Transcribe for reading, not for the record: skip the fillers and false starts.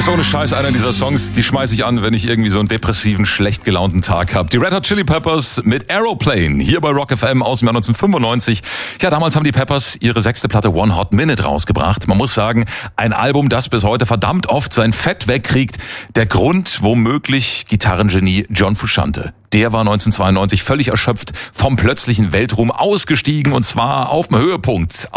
Ist ohne Scheiß einer dieser Songs, die schmeiße ich an, wenn ich irgendwie so einen depressiven, schlecht gelaunten Tag habe. Die Red Hot Chili Peppers mit Aeroplane, hier bei Rock FM aus dem Jahr 1995. Ja, damals haben die Peppers ihre 6. Platte One Hot Minute rausgebracht. Man muss sagen, ein Album, das bis heute verdammt oft sein Fett wegkriegt. Der Grund womöglich Gitarrengenie John Frusciante. Der war 1992 völlig erschöpft vom plötzlichen Weltruhm ausgestiegen und zwar auf dem Höhepunkt.